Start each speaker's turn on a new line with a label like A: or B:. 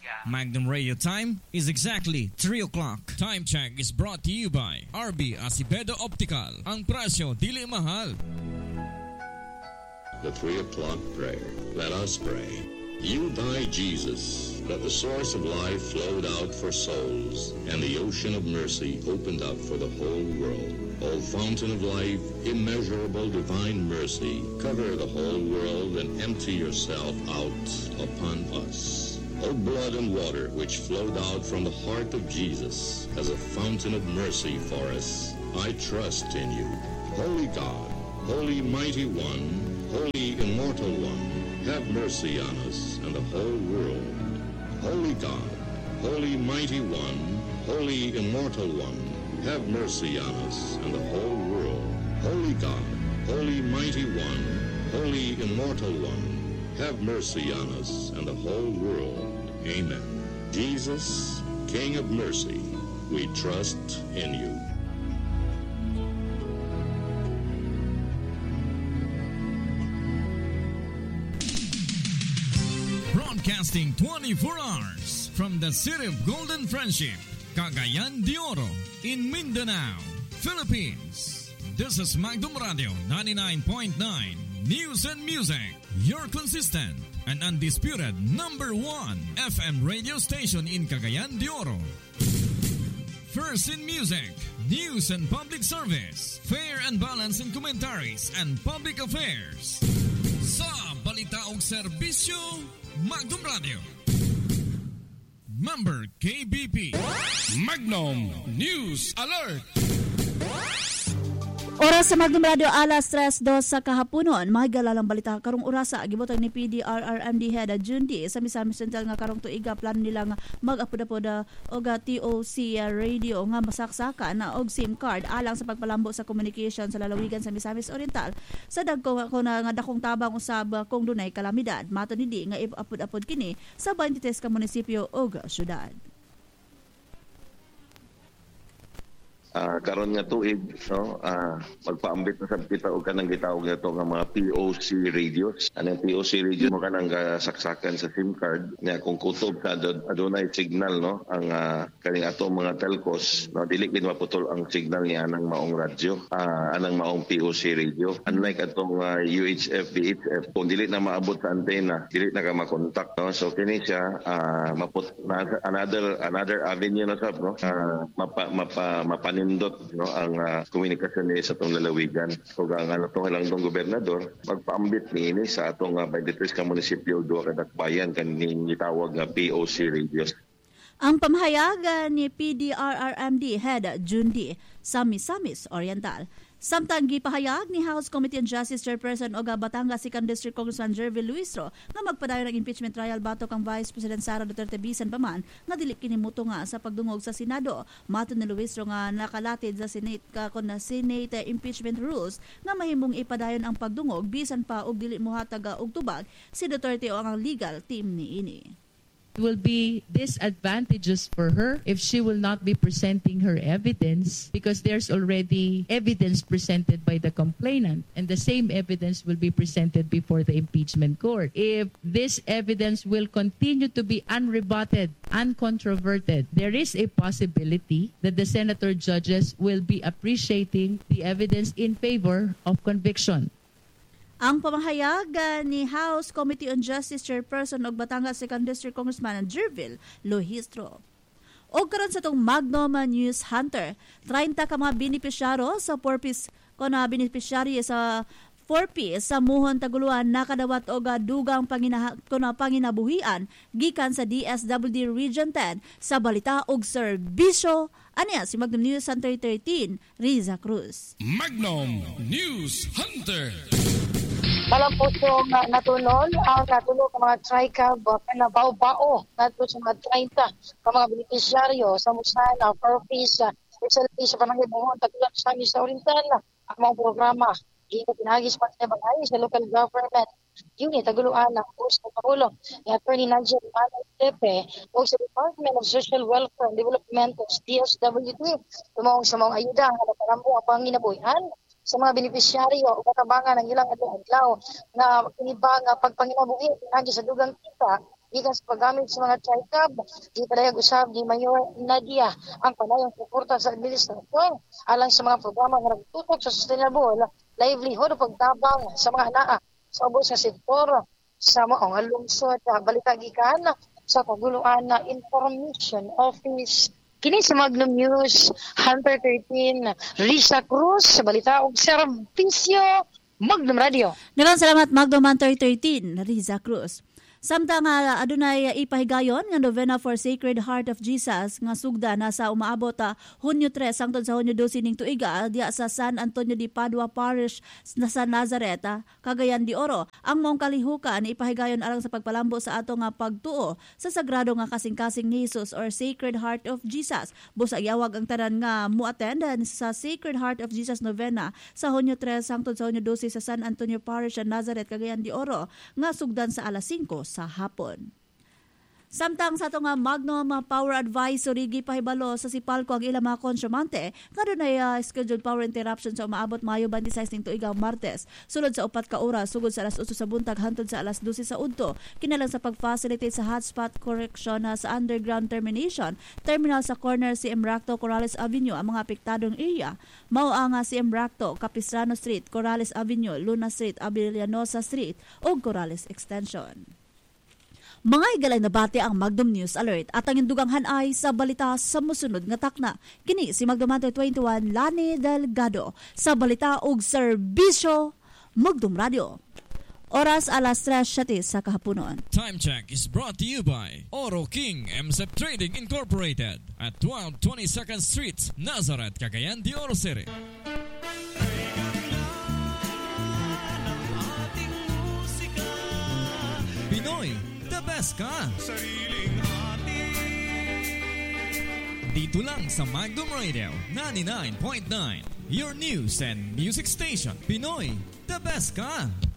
A: Magnum Radio time is exactly 3 o'clock. Time check is brought to you by RB Acevedo Optical. Ang presyo dili mahal.
B: The 3 o'clock prayer. Let us pray. You died, Jesus, that the source of life flowed out for souls, and the ocean of mercy opened up for the whole world. O fountain of life, immeasurable divine mercy, cover the whole world and empty yourself out upon us. O blood and water which flowed out from the heart of Jesus as a fountain of mercy for us, I trust in you. Holy God, Holy Mighty One, Holy Immortal One, have mercy on us and the whole world. Holy God, Holy Mighty One, Holy Immortal One, have mercy on us and the whole world. Holy God, Holy Mighty One, Holy Immortal One, have mercy on us and the whole world. Amen. Jesus, King of mercy, we trust in you.
A: Broadcasting 24 hours from the city of Golden Friendship, Cagayan de Oro, in Mindanao, Philippines. This is Magnum Radio 99.9 News and Music, your consistent and undisputed number 1 FM radio station in Cagayan de Oro. First in music, news and public service, fair and balanced in commentaries and public affairs. Sa balita og serbisyo, Magnum Radio. Member KBP. Magnum News Alert.
C: Oras sa Magnum Radio alas 3:02 sa kahaponon. Mahigala lang balita karong orasa gibutang ni PDRRMD head Jundi sa Misamis Central nga karong tuiga plan nila nga mag-apod-apod og TOC radio nga masaksakan na og SIM card alang sa pagpalambo sa communication sa lalawigan sa Misamis Oriental. Sa dagko nga dakong tabang usab kung dunay kalamidad. Mato ni di nga apod-apod kini sa 23 ka munisipyo ug syudad.
D: Karon nga tuig no magpaambit na sa kita og kanang gitawag nato nga mga POC radios. Anong POC radio mo kanang saksakan sa SIM card nga kung kutob sa adunay signal no ang kaning ato mga telcos no dili gid maputol ang signal niya anang maong radyo anang maong POC radio. Unlike atong UHF VHF kung dili na maabot sa antena dili na ka makontak no. So kini siya another avenue na sab no mapanindot no ang komunikasyon ni sa atong lalawigan. So ang atong lang tong gobernador magpaambit niini sa atong 23 ka munisipyo duha ka dakbayan kaning gitawag nga POC radios.
C: Ang pamahayagan ni PDRRMD head Jundi sa Misamis Oriental. Samtang gipahayag ni House Committee on Justice Chairperson o Batangas 2nd District Congressman Jervil Luistro nga magpadayon ng impeachment trial batok ang Vice President Sara Duterte bisan pa man nga dili kini mutunga sa pagdungog sa Senado. Matud ni Luistro nga nakalatid sa Senate kon na Senate impeachment rules nga mahimong ipadayon ang pagdungog bisan pa og dili mohatag og tubag si Duterte o ang legal team niini.
E: Will be disadvantageous for her if she will not be presenting her evidence because there's already evidence presented by the complainant and the same evidence will be presented before the impeachment court. If this evidence will continue to be unrebutted, uncontroverted, there is a possibility that the senator judges will be appreciating the evidence in favor of conviction.
C: Ang pamahayag ni House Committee on Justice Chairperson og Batangas 2nd District Congressman Jervil Luistro. Og karon sa tong Magnum News Hunter, 30 ka mga benepisyaro sa 4-piece benepisyarye sa 4P sa Muhon Taguluan nakadawat og dugang panginabuhian gikan sa DSWD Region 10 sa balita og serbisyo. Aniya si Magnum News Hunter 13, Riza Cruz.
A: Magnum News Hunter.
F: Malang po itong natulog ang mga TRICAB na bao-bao nato sa mga 30 ka mga benepisyaryo sa Musana, Purpose, facility sa Panangibuhon, Taguluan sa Misamis Oriental, ang mga programa. Ito pinagis pa sa bagay sa local government unit, Taguluan ng Post ng Pangulo ni Attorney Nigel Manuel Tepe o sa Department of Social Welfare and Development of DSWD. Tumawag sa mga ayuda na naparambo ang panginabuhian sa mga benepisyaryo o katabangan ng ilang adlaw na kinibang pagpanginabuhi pinagi sa dugang kita gikan sa paggamit sa mga TRICAB. Gipadayag usab ni Mayor Nadia ang panayong suporta sa administrasyon alang sa mga programa nga nagtutok sa sustainable livelihood o pagtabang sa mga anaa sa ubos nga sektor sa mga lungsod. Balita gikan sa Kaguluhan na Information Office. Kini sa Magnum News, Hunter 13, Risa Cruz, sa balita og serbisyo, Magnum Radio.
C: Daghang salamat Magnum Hunter 13, Risa Cruz. Samtang adunay ipahigayon nga novena for Sacred Heart of Jesus nga sugda na sa umaabot Hunyo 3 hangtod sa Hunyo 12 ning tuiga diya sa San Antonio de Padua Parish na sa Nazareth, Cagayan de Oro. Ang maong kalihukan ipahigayon alang sa pagpalambo sa ato nga pagtuo sa sagrado nga kasing-kasing ni Jesus or Sacred Heart of Jesus. Busa yawag ang tanan nga muattend sa Sacred Heart of Jesus novena sa Hunyo 3 hangtod sa Hunyo 12 sa San Antonio Parish sa Nazareth, Cagayan de Oro nga sugdan sa alas 5 sa hapon. Samtang sa itong Magnum Power Advisory gipahibalo sa Sipalco ang ilang mga konsyumante nga doon ay scheduled power interruption sa umaabot Mayo 26 ning tuiga Martes sulod sa 4 ka oras sugod sa alas 8 sa buntag hangtod sa alas 12 sa udto kinalang sa pag-facilitate sa hotspot correction sa underground terminal sa corner CM Racto Corrales Avenue ang mga apektadong area mao ang CM Racto, Capistrano Street, Corrales Avenue, Luna Street, Abilianosa Street ug Corrales Extension. Mga higalay na bati ang Magnum News Alert at ang induganghan ay sa balita sa musunod nga takna. Kini si Magnum Hunter 21 Lani Delgado sa balita ug serbisyo Magnum Radio. Oras alas 3:07 sa kahaponon.
A: Time check is brought to you by Oro King MSEP Trading Incorporated at 1222nd Street, Nazareth, Cagayan de Oro City. Pinoy, the best ka! Dito lang sa Magnum Radio 99.9, your news and music station. Pinoy, the best ka!